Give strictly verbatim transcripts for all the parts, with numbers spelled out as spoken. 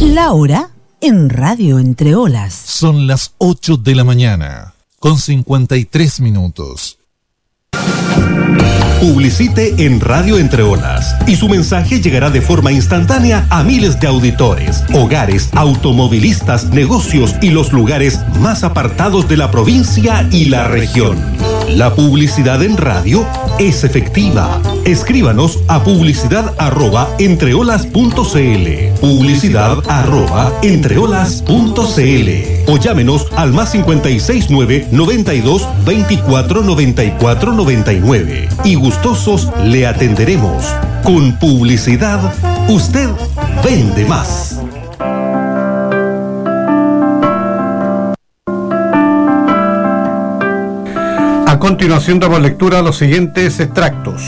La hora en Radio Entre Olas. Son las ocho de la mañana, con cincuenta y tres minutos. Publicite en Radio Entre Olas y su mensaje llegará de forma instantánea a miles de auditores, hogares, automovilistas, negocios y los lugares más apartados de la provincia y la región. La publicidad en radio es efectiva. Escríbanos a publicidad arroba entreolas punto cl, publicidad arroba entreolas punto cl o llámenos al más cincuenta y seis nueve noventa y dos veinticuatro noventa y cuatro noventa y nueve y gustosos le atenderemos. Con publicidad, usted vende más. A continuación damos lectura a los siguientes extractos.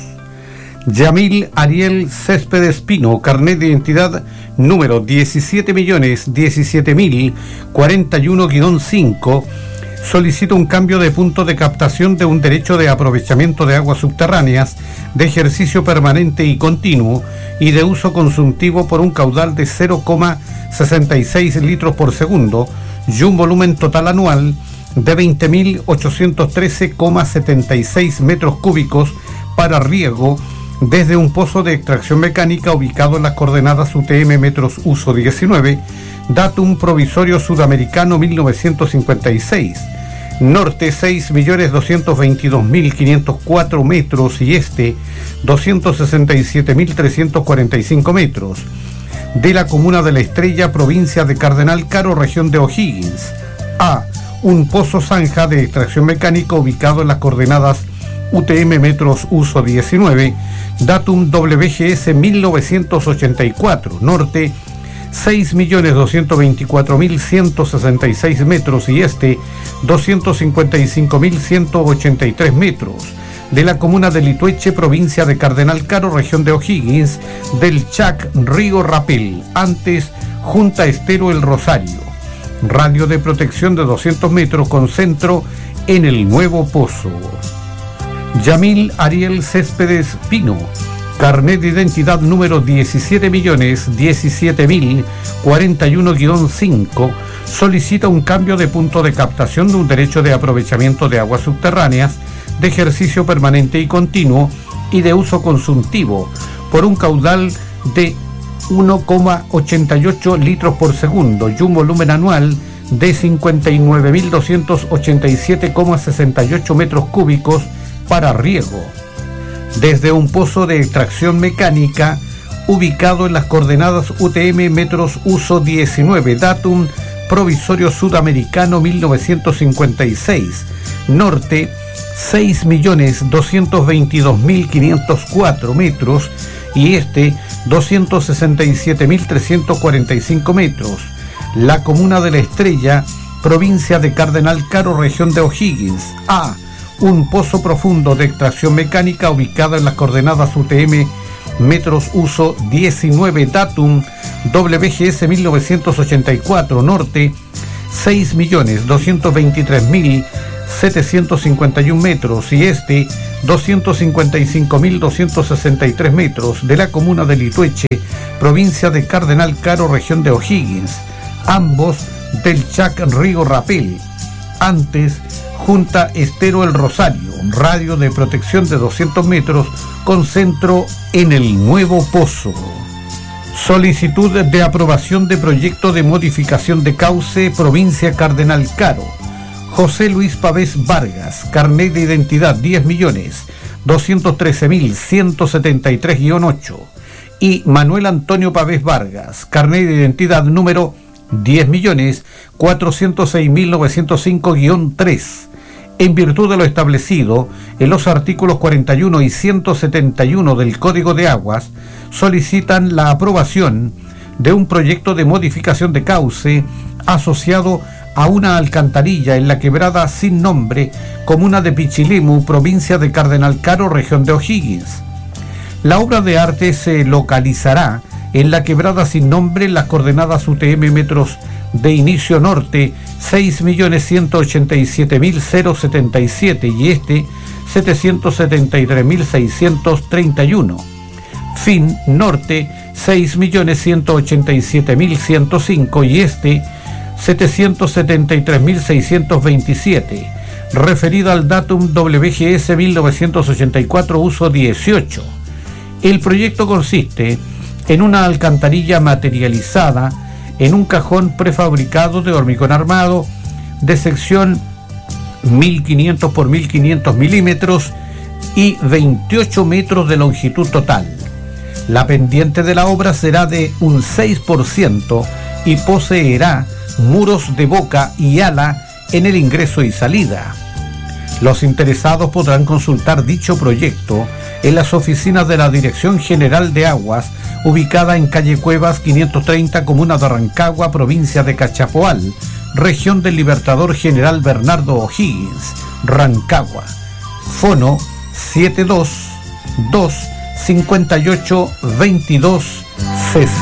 Yamil Ariel Céspedes Pino, carnet de identidad número diecisiete millones diecisiete mil cuarenta y uno guión cinco, solicita un cambio de punto de captación de un derecho de aprovechamiento de aguas subterráneas de ejercicio permanente y continuo y de uso consultivo por un caudal de cero coma sesenta y seis litros por segundo y un volumen total anual de veinte mil ochocientos trece coma setenta y seis metros cúbicos para riego desde un pozo de extracción mecánica ubicado en las coordenadas U T M metros uso diecinueve, datum provisorio sudamericano mil novecientos cincuenta y seis, norte seis millones doscientos veintidós mil quinientos cuatro metros y este doscientos sesenta y siete mil trescientos cuarenta y cinco metros, de la comuna de La Estrella, provincia de Cardenal Caro, región de O'Higgins. A. Un pozo zanja de extracción mecánica ubicado en las coordenadas U T M metros uso diecinueve, datum W G S mil novecientos ochenta y cuatro, norte seis millones doscientos veinticuatro mil ciento sesenta y seis metros y este doscientos cincuenta y cinco mil ciento ochenta y tres metros, de la comuna de Litueche, provincia de Cardenal Caro, región de O'Higgins, del Chac Río Rapel, antes Junta Estero El Rosario. Radio de protección de doscientos metros con centro en el nuevo pozo. Yamil Ariel Céspedes Pino, carnet de identidad número diecisiete millones diecisiete mil cuarenta y uno guión cinco, solicita un cambio de punto de captación de un derecho de aprovechamiento de aguas subterráneas de ejercicio permanente y continuo y de uso consultivo por un caudal de uno coma ochenta y ocho litros por segundo y un volumen anual de cincuenta y nueve mil doscientos ochenta y siete coma sesenta y ocho metros cúbicos para riego, desde un pozo de extracción mecánica ubicado en las coordenadas U T M metros uso diecinueve, datum provisorio sudamericano mil novecientos cincuenta y seis, norte seis millones doscientos veintidós mil quinientos cuatro metros y este doscientos sesenta y siete mil trescientos cuarenta y cinco metros, la comuna de La Estrella, provincia de Cardenal Caro, región de O'Higgins. A. Un pozo profundo de extracción mecánica ubicado en las coordenadas U T M metros uso diecinueve, datum W G S mil novecientos ochenta y cuatro, norte seis millones doscientos veintitrés mil setecientos cincuenta y uno metros y este doscientos cincuenta y cinco mil doscientos sesenta y tres metros, de la comuna de Litueche, provincia de Cardenal Caro, región de O'Higgins, ambos del Chac Río Rapel, antes Junta Estero El Rosario. Radio de protección de doscientos metros con centro en el nuevo pozo. Solicitud de aprobación de proyecto de modificación de cauce, provincia Cardenal Caro. José Luis Pavés Vargas, carnet de identidad diez millones doscientos trece mil ciento setenta y tres guión ocho y Manuel Antonio Pavés Vargas, carnet de identidad número diez millones cuatrocientos seis mil novecientos cinco guión tres, en virtud de lo establecido en los artículos cuarenta y uno y ciento setenta y uno del Código de Aguas, solicitan la aprobación de un proyecto de modificación de cauce asociado a una alcantarilla en la quebrada sin nombre, comuna de Pichilemu, provincia de Cardenal Caro, región de O'Higgins. La obra de arte se localizará en la quebrada sin nombre, en las coordenadas U T M metros de inicio norte seis millones ciento ochenta y siete mil setenta y siete y este setecientos setenta y tres mil seiscientos treinta y uno, Fin Norte seis millones ciento ochenta y siete mil ciento cinco y Este setecientos setenta y tres mil seiscientos veintisiete, referida al datum W G S mil novecientos ochenta y cuatro, uso dieciocho. El proyecto consiste en una alcantarilla materializada en un cajón prefabricado de hormigón armado de sección mil quinientos por mil quinientos milímetros y veintiocho metros de longitud total. La pendiente de la obra será de un seis por ciento y poseerá muros de boca y ala en el ingreso y salida. Los interesados podrán consultar dicho proyecto en las oficinas de la Dirección General de Aguas, ubicada en calle Cuevas quinientos treinta, comuna de Rancagua, provincia de Cachapoal, región del Libertador General Bernardo O'Higgins, Rancagua. Fono siete dos dos cinco ocho dos dos